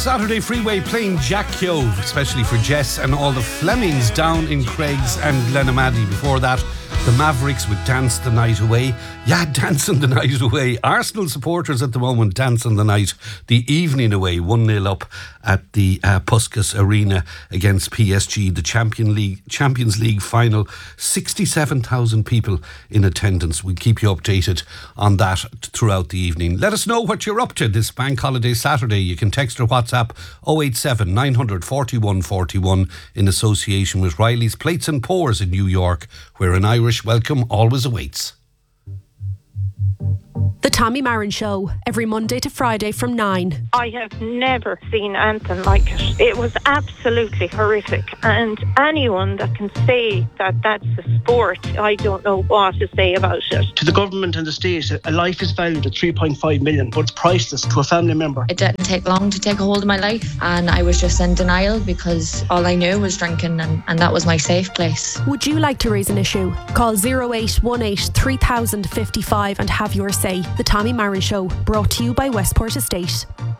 Saturday Freeway playing Jack Keogh, especially for Jess and all the Flemings down in Craigs and Glenamaddy. Before that, the Mavericks would Dance the Night Away. Yeah, dancing the night away. Arsenal supporters at the moment dancing the night, the evening away, 1-0 up at the Puskas Arena against PSG, the Champions League final. 67,000 people in attendance. We'll keep you updated on that throughout the evening. Let us know what you're up to this Bank Holiday Saturday. You can text or WhatsApp 087 900 41 41 in association with Riley's Plates and Pours in New York, where an Irish welcome always awaits. The Tommy Marin Show, every Monday to Friday from 9. I have never seen anything like it. It was absolutely horrific. And anyone that can say that that's a sport, I don't know what to say about it. To the government and the state, a life is valued at 3.5 million, but it's priceless to a family member. It didn't take long to take a hold of my life, and I was just in denial because all I knew was drinking, and that was my safe place. Would you like to raise an issue? Call 0818 3055 and have your say. The Tommy Marin Show, brought to you by Westport Estate.